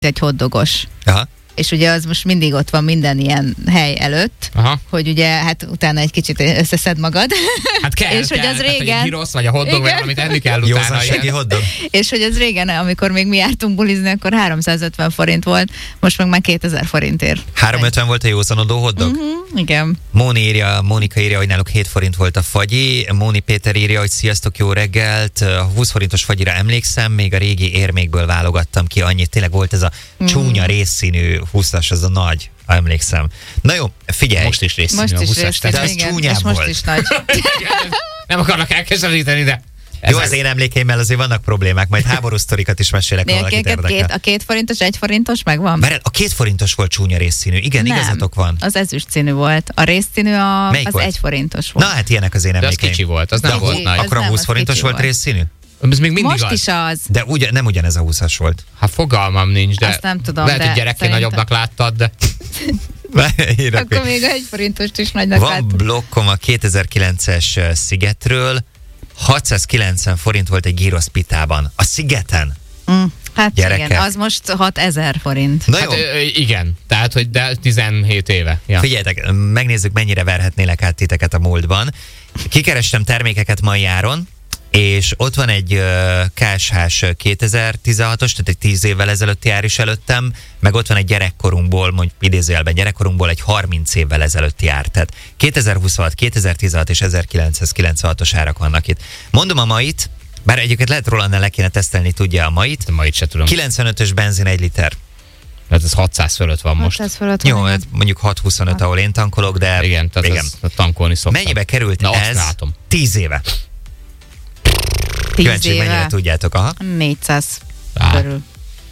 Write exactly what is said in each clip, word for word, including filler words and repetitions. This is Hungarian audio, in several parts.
egy hotdogos. Aha. És ugye az most mindig ott van minden ilyen hely előtt, Aha. hogy ugye hát utána egy kicsit összeszed magad. Hát kell, és kell, hogy az tehát, régen... egy gyrosz, vagy a hotdog, vagy valamit enni kell utána. Józansági hotdog. És hogy az régen, amikor még mi jártunk bulizni, akkor háromszázötven forint volt, most meg már kétezer forintért. háromszázötven volt a józanodó hotdog? Uh-huh, igen. Móni írja, Mónika írja, hogy náluk hét forint volt a fagyi. Móni Péter írja, hogy sziasztok, jó reggelt. A húsz forintos fagyira emlékszem, még a régi érmékből válogattam ki annyit. Tényleg volt ez a mm. csúnya részszínű húszas, az a nagy, emlékszem. Na jó, figyelj. Most is részszínű Most a is húszas. részszínű, de az igen, csúnyább és most volt. is nagy. Nem akarnak elkeseríteni, de... Jó, az én emlékeimmel azért vannak problémák, majd háborús sztorikat is mesélek, ha valakit Két, érdekel. a két forintos, egy forintos megvan? Mert a két forintos volt csúnya részszínű. Igen, Nem, igazatok van. az ezüst színű volt. A részszínű a, Melyik az volt? egy forintos volt. Na hát ilyenek az én De az emlékeim. kicsi volt, az nem De volt hu- nagy. Akkor a nem, húsz az forintos kicsi volt volt. részszínű? Ez még mindig Most az. is az. De ugye, nem ugyanez a húszas volt. Hát fogalmam nincs, de Azt nem tudom, lehet, de hogy gyerekként szerintem- nagyobbnak láttad, de... Akkor még egy forintost is nagynak Van láttuk. blokkom a kétezer-kilences Szigetről. hatszázkilencven forint volt egy gyrosz pitában. A Szigeten. Mm, hát Gyerekek. igen, az most hatezer forint. Na jó, Hát, ö, igen, tehát, hogy de tizenhét éve. Ja. figyeljetek, megnézzük, mennyire verhetnélek át titeket a múltban. Kikerestem termékeket mai áron, és ott van egy uh, ká es hás kétezer-tizenhatos, tehát egy tíz évvel ezelőtti ár is előttem, meg ott van egy gyerekkorunkból, mondjuk idézőjelben gyerekkorunkból egy harminc évvel ezelőtti ár. Tehát kétezer-huszonhat, kétezer-tizenhat és ezerkilencszázkilencvenhatos árak vannak itt. Mondom a mait, bár egyébként lehet Rolandnál le kéne tesztelni, tudja a mait. Ma itt se tudom. kilencvenötös benzin egy liter. Tehát ez hatszáz fölött van most. hatszáz fölött Jó, van, hát mondjuk hat huszonöt, ahol én tankolok, de Igen, tehát igen. ez tankolni szoktam. Mennyibe került Na, azt ez látom. tíz éve? tíz Kíváncsi, hogy mennyire éve. tudjátok. Aha. négyszáz Á. körül.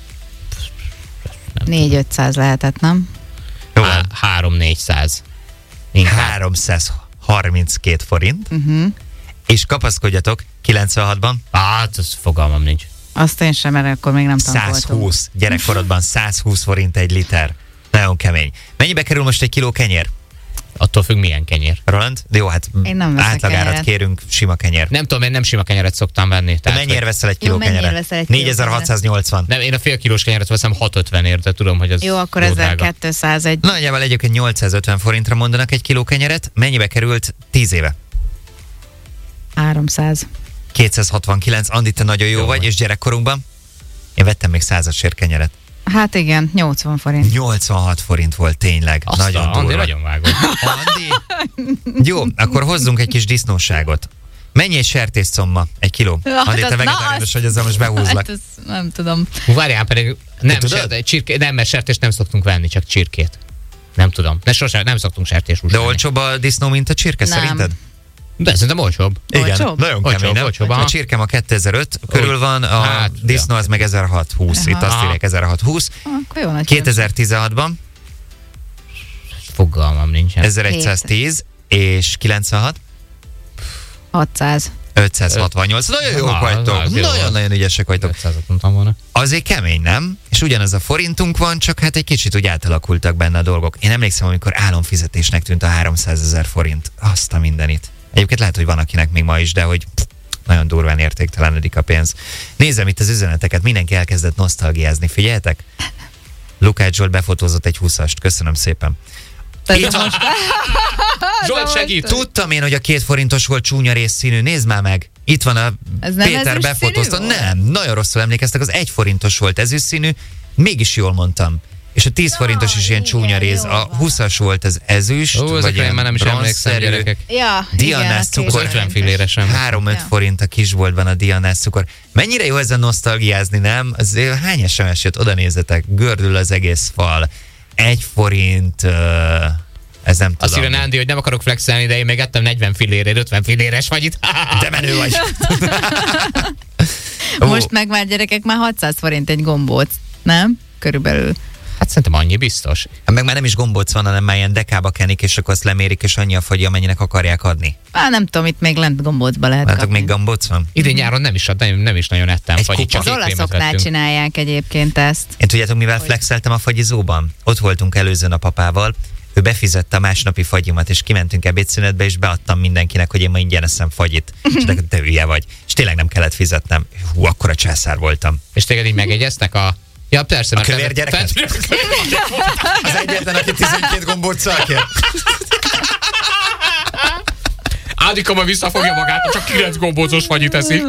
négy-ötszáz lehetett, nem? Jó, Há- három-négyszáz. Inkább. háromszázharminckét forint, Uh-huh. és kapaszkodjatok, kilencvenhatban Hát, az fogalmam nincs. Azt én sem, mert akkor még nem tankoltunk. százhúsz, gyerekkorodban százhúsz forint egy liter. Nagyon kemény. Mennyibe kerül most egy kiló kenyér? Attól függ, milyen kenyér. Roland? De jó, hát Én nem veszek átlagárat kenyeret. kérünk, sima kenyér. Nem tudom, én nem sima kenyeret szoktam venni. Te Tehát, mennyire hogy- veszel egy Jó, kiló mennyire kenyeret? veszel egy kiló négyezer-hatszáznyolcvan. Nem, én a fél kilós kenyeret veszem hatszázötvenért, de tudom, hogy az Jó, akkor jó drága. ezerkétszázegy. Nagyjából egyébként nyolcszázötven forintra mondanak egy kiló kenyeret. Mennyibe került tíz éve? háromszáz. kétszázhatvankilenc. Andi, te nagyon jó, Jó vagy, vagy. és gyerekkorunkban? Én vettem még százasért kenyeret. Hát igen, nyolcvan forint. nyolcvanhat forint volt tényleg. Azt nagyon a, Andi durva. nagyon vágott. Andi? Jó, akkor hozzunk egy kis disznóságot. Mennyi egy sertészcomma? Egy kiló? Ja, Andi, hát te az- na, vegetáriánus azt- vagy, ezzel most behúzlak. Hát ez nem tudom. Hú, várjál, pedig nem, tudod? sert, csirké, nem, mert sertést nem szoktunk venni, csak csirkét. Nem tudom. De sosem, nem szoktunk sertéshúst De venni. olcsóbb a disznó, mint a csirke, Nem. szerinted? De szerintem olcsóbb. Igen, Olcsóbb? nagyon Olcsóbb, kemény, nem? olcsóbb, A aha. csirkem a kétezer-öt körül van, a Hát, disznó az meg ezerhatszázhúsz. Itt Aha. azt írják ezerhatszázhúsz. Akkor jó nagy kétezer-tizenhatban Fogalmam nincsen. ezeregyszáztíz és kilencvenhat hatszáz. ötszázhatvannyolc. Nagyon jók Na, vagytok. az jó. Nagyon-nagyon ügyesek vagytok. ötszázat mondtam volna. Azért kemény, nem? És ugyanaz a forintunk van, csak hát egy kicsit úgy átalakultak benne a dolgok. Én emlékszem, amikor álomfizetésnek tűnt a háromszázezer forint. Azt a mindenit. Egyébként lehet, hogy van akinek még ma is, de hogy pff, nagyon durván értéktelenedik a pénz. Nézem itt az üzeneteket, mindenki elkezdett nosztalgiázni. Figyeljetek? Lukács Zsolt befotózott egy húszast. Köszönöm szépen. Ez most Zsolt, segít! Tudtam én, hogy a két forintos volt csúnya részszínű. Nézd már meg. Itt van a Ez nem Péter ezüst befotózta. színű volt? Nem, nagyon rosszul emlékeztek. Az egy forintos volt ezüst színű. Mégis jól mondtam. És a tíz forintos is ilyen igen, csúnya rész. jó A van. húszas volt az ezüst, Ó, vagy ezekre én ilyen már nem is emlékszem, bronzszerű. gyerekek. Ja, Dianás igen, a cukor. két ötven fillére sem. három-öt Ja. forint a kisboltban a Dianás cukor. Mennyire jó ezen nosztalgiázni, nem? Az, hány es em es jött? Oda nézzetek, gördül az egész fal. Egy forint, uh, ez nem Azt tudom. írja Nándi, hogy nem akarok flexelni, de én még ettem negyven fillérért, ötven filléres vagy itt. De menő vagy. Most meg már gyerekek már hatszáz forint egy gombóc, nem? Körülbelül. Hát szerintem annyi biztos. Hát meg már nem is gombóc van, hanem már ilyen dekába kenik, és akkor azt lemérik, és annyi a fagy, amennyinek akarják adni. Á, nem tudom, itt még lent gombócba lehet Látok, kapni. még gombóc van? Idén nyáron nem is, nem, nem is nagyon ettem Egy fagyit, kupa. csak Az két krémet olaszoknál vettünk. csinálják egyébként ezt. Én tudjátok, mivel flexeltem a fagyizóban? Ott voltunk előző nap apával, ő befizette a másnapi fagyimat, és kimentünk ebédszünetbe, és beadtam mindenkinek, hogy én ma ingyen eszem fagyit. És de te hülye vagy. És tényleg nem kellett fizetnem. Hú, akkora császár voltam. És téged így megegyeztek a Ja, persze. A kövér gyereket? Az egyetlen, aki tizenkét gombot szakért. Ádika ma visszafogja magát, csak kilenc gombócos fagyit eszik.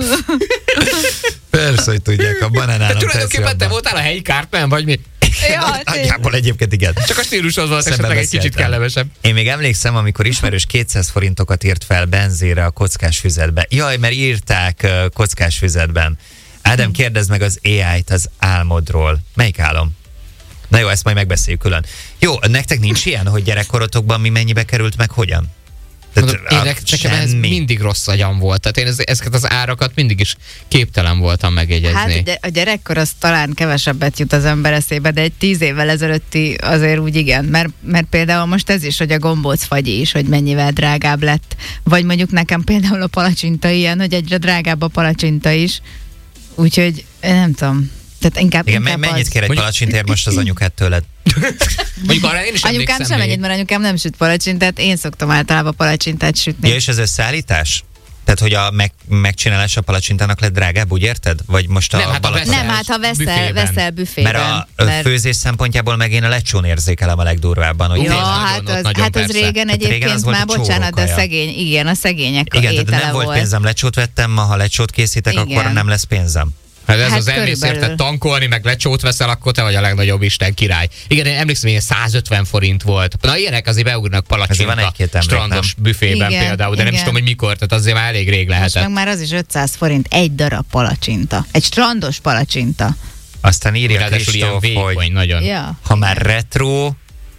Persze, hogy tudják, a banánálom teszi. Tulajdonképpen te voltál a helyi Cartman, vagy mi? Ja, Nagyjából egyébként igen. Csak a stílushoz volt esetleg egy kicsit kellemesebb. Én még emlékszem, amikor ismerős kétszáz forintokat írt fel benzére a kockás füzetbe. Jaj, mert írták uh, kockás füzetben. Ádám, kérdezd meg az á í-t az álmodról. Melyik álom? Na jó, ezt majd megbeszéljük külön. Jó, nektek nincs ilyen, hogy gyerekkorotokban mi mennyibe került, meg hogyan? Mondom, én nekem ez mindig rossz agyam volt. Tehát én ez, ezeket az árakat mindig is képtelen voltam megjegyezni. Hát a gyerekkor az talán kevesebbet jut az ember eszébe, de egy tíz évvel ezelőtti azért úgy igen, mert, mert például most ez is, hogy a gombóc fagyi is, hogy mennyivel drágább lett. Vagy mondjuk nekem például a palacsinta ilyen, hogy egyre drágább a palacsinta is. Úgyhogy nem tudom. Tehát inkább, igen, inkább mennyit az... kér egy palacsintért most az anyukát tőled? Mondjuk arra én is anyukám sem ennyit, mert anyukám nem süt palacsintát, én szoktam általában palacsintát sütni. Ja, és ez összeállítás? Tehát, hogy a meg, megcsinálás a palacsintának lett drágább, úgy érted? Vagy most a nem, hát Balaton... nem, hát ha veszel büfében, veszel büfében. Mert a mert... főzés szempontjából meg én a lecsón érzékelem a legdurvábban. Hogy ja, nagyon, hát az, nagyon hát az régen hát egyébként régen az már, bocsánat, de a kaja. szegény, igen, a szegények igen, étele tehát nem volt pénzem, lecsót vettem, ma ha lecsót készítek, igen. akkor nem lesz pénzem. Hát ez hát az elmész érted tankolni, meg lecsót veszel, akkor te vagy a legnagyobb Isten király. Igen, én emlékszem, hogy száz ötven forint volt. Na ilyenek azért beugrnak palacsinta strandos büfében igen, például, de igen. nem is tudom, hogy mikor, tehát azért már elég rég lehetett. Most meg már az is ötszáz forint egy darab palacsinta. Egy strandos palacsinta. Aztán írja Kristóf, hogy nagyon. Ja, ha már retro,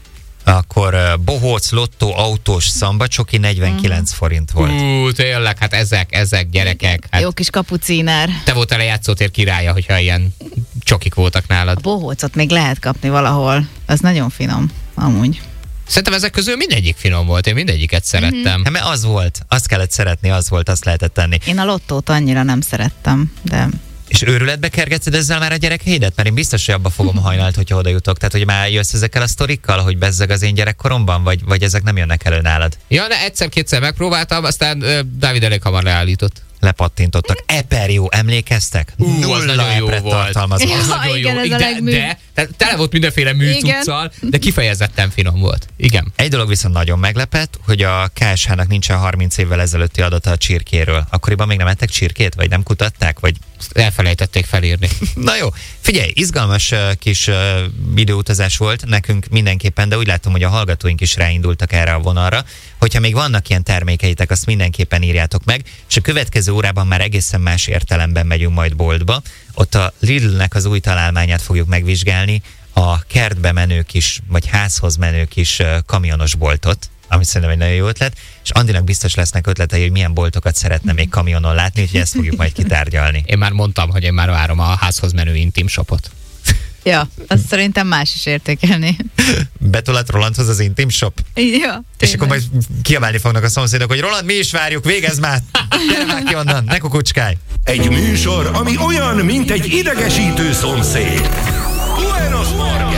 akkor uh, bohóc, lottó, autós, szamba, csoki negyvenkilenc uh-huh. forint volt. Ú, tényleg, hát ezek, ezek gyerekek. Hát jó kis kapuciner. Te voltál a játszótér királya, hogyha ilyen csokik voltak nálad. A bohócot még lehet kapni valahol. Az nagyon finom, amúgy. Szerintem ezek közül mindegyik finom volt, én mindegyiket szerettem. Mm-hmm. Hát, mert az volt, azt kellett szeretni, az volt, azt lehetett tenni. Én a lottót annyira nem szerettem, de... És őrületbe kergetted ezzel már a gyerekheidet? Mert én biztos, hogy abba fogom a hajnalt, hogyha oda jutok. Tehát, hogy már jössz ezekkel a sztorikkal, hogy bezzeg az én gyerekkoromban, vagy, vagy ezek nem jönnek elő nálad? Ja, de egyszer-kétszer megpróbáltam, aztán uh, Dávid elég hamar leállított. Lepattintottak. Eperjó, emlékeztek? Ú, Nulla jó volt. Tartalmazó. Ja, az nagyon igen, jó. ez a de, legmű... de, de tele volt mindenféle műcuccal, de kifejezetten finom volt. Igen. Egy dolog viszont nagyon meglepett, hogy a ká es há-nak nincsen harminc évvel ezelőtti adata a csirkéről. Akkoriban még nem ettek csirkét, vagy nem kutatták, vagy... Elfelejtették felírni. Na jó, figyelj, izgalmas uh, kis uh, videóutazás volt nekünk mindenképpen, de úgy látom, hogy a hallgatóink is ráindultak erre a vonalra. Hogyha még vannak ilyen termékeitek, azt mindenképpen írjátok meg, és a következő órában már egészen más értelemben megyünk majd boltba. Ott a Lidlnek az új találmányát fogjuk megvizsgálni, a kertbe menő kis, vagy házhoz menő kis uh, kamionos boltot, ami szerintem egy nagyon jó ötlet, és Andinak biztos lesznek ötletei, hogy milyen boltokat szeretne még kamionon látni, úgyhogy ezt fogjuk majd kitárgyalni. Én már mondtam, hogy én már várom a házhoz menő intim shopot. Ja, azt szerintem más is értékelni. Betolat Rolandhoz az intim shop? Ja, és akkor majd kiabálni fognak a szomszédok, hogy Roland, mi is várjuk, végezz már! Gyere már ki onnan, ne kukucskálj! Egy műsor, ami olyan, mint egy idegesítő szomszéd. Buenos Marra!